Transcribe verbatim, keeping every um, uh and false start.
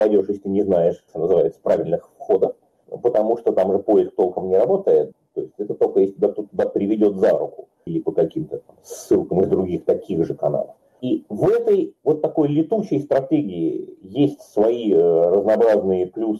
пойдешь, если не знаешь, что называется, правильных входов, потому что там же поиск толком не работает. То есть это только если кто-то туда приведет за руку или по каким-то там ссылкам из других таких же каналов. И в этой вот такой летучей стратегии есть свои разнообразные плюсы